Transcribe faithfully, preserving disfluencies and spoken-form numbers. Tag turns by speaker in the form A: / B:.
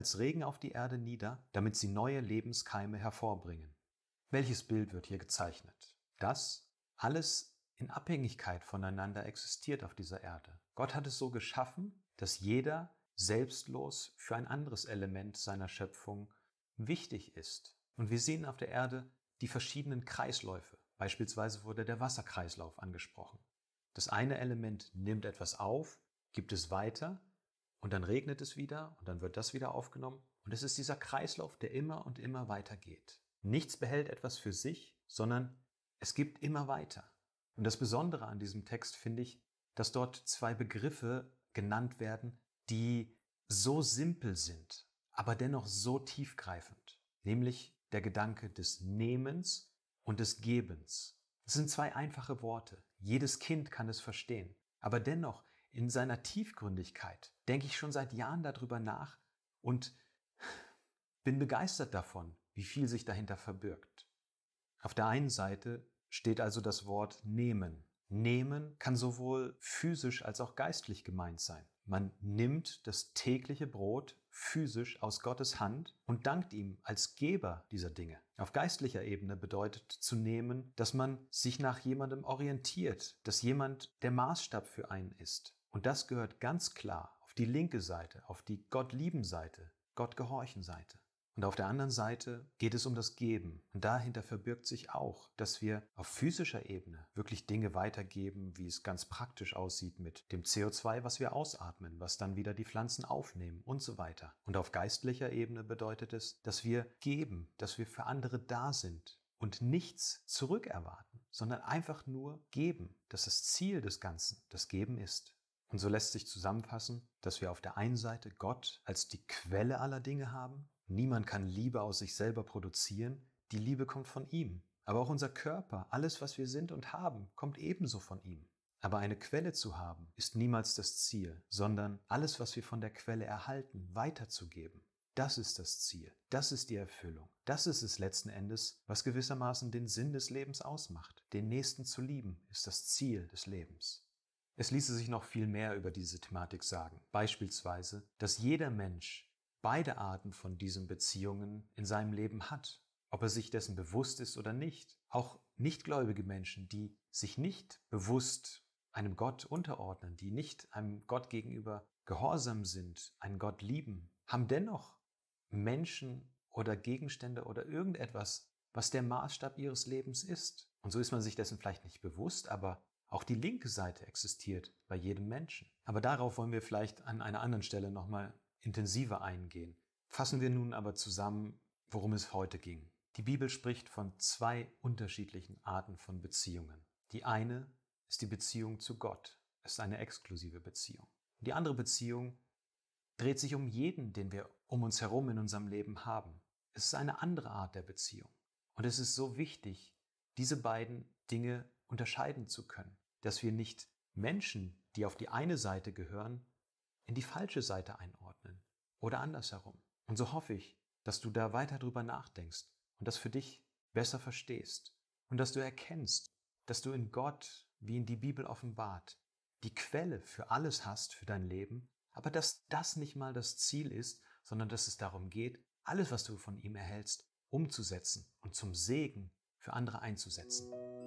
A: als Regen auf die Erde nieder, damit sie neue Lebenskeime hervorbringen. Welches Bild wird hier gezeichnet? Dass alles in Abhängigkeit voneinander existiert auf dieser Erde. Gott hat es so geschaffen, dass jeder selbstlos für ein anderes Element seiner Schöpfung wichtig ist. Und wir sehen auf der Erde die verschiedenen Kreisläufe. Beispielsweise wurde der Wasserkreislauf angesprochen. Das eine Element nimmt etwas auf, gibt es weiter und dann regnet es wieder und dann wird das wieder aufgenommen. Und es ist dieser Kreislauf, der immer und immer weitergeht. Nichts behält etwas für sich, sondern es gibt immer weiter. Und das Besondere an diesem Text finde ich, dass dort zwei Begriffe genannt werden, die so simpel sind, aber dennoch so tiefgreifend. Nämlich der Gedanke des Nehmens und des Gebens. Es sind zwei einfache Worte. Jedes Kind kann es verstehen. Aber dennoch, in seiner Tiefgründigkeit, denke ich schon seit Jahren darüber nach und bin begeistert davon, wie viel sich dahinter verbirgt. Auf der einen Seite steht also das Wort nehmen. Nehmen kann sowohl physisch als auch geistlich gemeint sein. Man nimmt das tägliche Brot physisch aus Gottes Hand und dankt ihm als Geber dieser Dinge. Auf geistlicher Ebene bedeutet zu nehmen, dass man sich nach jemandem orientiert, dass jemand der Maßstab für einen ist. Und das gehört ganz klar auf die linke Seite, auf die Gott-lieben-Seite, Gott-gehorchen-Seite. Und auf der anderen Seite geht es um das Geben. Und dahinter verbirgt sich auch, dass wir auf physischer Ebene wirklich Dinge weitergeben, wie es ganz praktisch aussieht mit dem C O zwei, was wir ausatmen, was dann wieder die Pflanzen aufnehmen und so weiter. Und auf geistlicher Ebene bedeutet es, dass wir geben, dass wir für andere da sind und nichts zurückerwarten, sondern einfach nur geben, dass das Ziel des Ganzen das Geben ist. Und so lässt sich zusammenfassen, dass wir auf der einen Seite Gott als die Quelle aller Dinge haben. Niemand kann Liebe aus sich selber produzieren. Die Liebe kommt von ihm. Aber auch unser Körper, alles, was wir sind und haben, kommt ebenso von ihm. Aber eine Quelle zu haben, ist niemals das Ziel, sondern alles, was wir von der Quelle erhalten, weiterzugeben. Das ist das Ziel. Das ist die Erfüllung. Das ist es letzten Endes, was gewissermaßen den Sinn des Lebens ausmacht. Den Nächsten zu lieben, ist das Ziel des Lebens. Es ließe sich noch viel mehr über diese Thematik sagen. Beispielsweise, dass jeder Mensch beide Arten von diesen Beziehungen in seinem Leben hat, ob er sich dessen bewusst ist oder nicht. Auch nichtgläubige Menschen, die sich nicht bewusst einem Gott unterordnen, die nicht einem Gott gegenüber gehorsam sind, einen Gott lieben, haben dennoch Menschen oder Gegenstände oder irgendetwas, was der Maßstab ihres Lebens ist. Und so ist man sich dessen vielleicht nicht bewusst, aber auch die linke Seite existiert bei jedem Menschen. Aber darauf wollen wir vielleicht an einer anderen Stelle nochmal intensiver eingehen. Fassen wir nun aber zusammen, worum es heute ging. Die Bibel spricht von zwei unterschiedlichen Arten von Beziehungen. Die eine ist die Beziehung zu Gott. Es ist eine exklusive Beziehung. Und die andere Beziehung dreht sich um jeden, den wir um uns herum in unserem Leben haben. Es ist eine andere Art der Beziehung. Und es ist so wichtig, diese beiden Dinge unterscheiden zu können, dass wir nicht Menschen, die auf die eine Seite gehören, in die falsche Seite einordnen oder andersherum. Und so hoffe ich, dass du da weiter drüber nachdenkst und das für dich besser verstehst und dass du erkennst, dass du in Gott, wie in die Bibel offenbart, die Quelle für alles hast für dein Leben, aber dass das nicht mal das Ziel ist, sondern dass es darum geht, alles, was du von ihm erhältst, umzusetzen und zum Segen für andere einzusetzen.